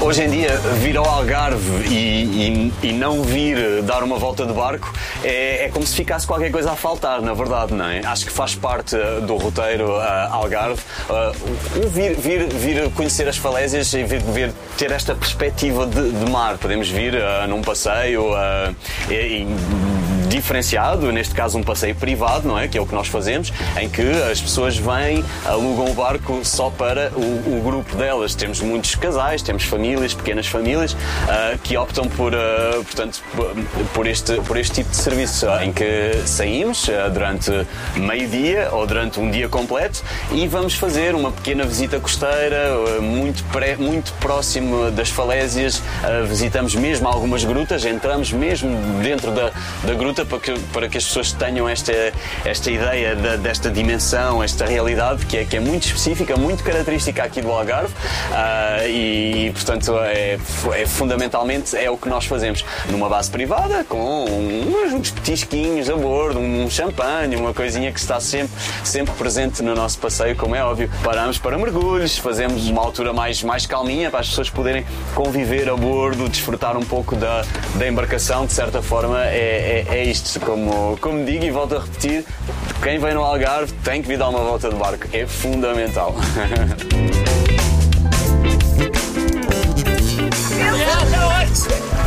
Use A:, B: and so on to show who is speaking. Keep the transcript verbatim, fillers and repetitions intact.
A: Hoje em dia, vir ao Algarve e, e, e não vir dar uma volta de barco é, é como se ficasse qualquer coisa a faltar, na verdade, não é? Acho que faz parte do roteiro uh, Algarve uh, vir, vir, vir conhecer as falésias e vir, vir ter esta perspectiva de, de mar. Podemos vir uh, num passeio uh, e, e, diferenciado, neste caso um passeio privado, não é? Que é o que nós fazemos, em que as pessoas vêm, alugam o barco só para o, o grupo delas. Temos muitos casais, temos famílias, pequenas famílias, uh, que optam por, uh, portanto, por este, por este tipo de serviço, uh, em que saímos uh, durante meio-dia ou durante um dia completo e vamos fazer uma pequena visita costeira, uh, muito, pré, muito próximo das falésias, uh, visitamos mesmo algumas grutas, entramos mesmo dentro da, da gruta para que, para que as pessoas tenham esta, esta ideia de, desta dimensão, esta realidade que é, que é muito específica, muito característica aqui do Algarve, uh, e portanto é, é fundamentalmente é o que nós fazemos numa base privada com uns, uns petisquinhos a bordo, um champanhe, uma coisinha que está sempre, sempre presente no nosso passeio, como é óbvio. Paramos para mergulhos, fazemos uma altura mais, mais calminha para as pessoas poderem conviver a bordo, desfrutar um pouco da, da embarcação. De certa forma é, é, é isto, como, como digo e volto a repetir, quem vem no Algarve tem que vir dar uma volta de barco, é fundamental.
B: Yeah, no,